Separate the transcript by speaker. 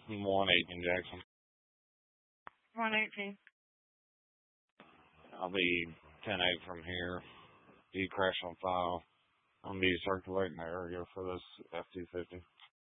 Speaker 1: 118 Jackson.
Speaker 2: 118.
Speaker 1: I'll be 10-8 from here. You crash on file. I'm going to be circulating the area for this F-250.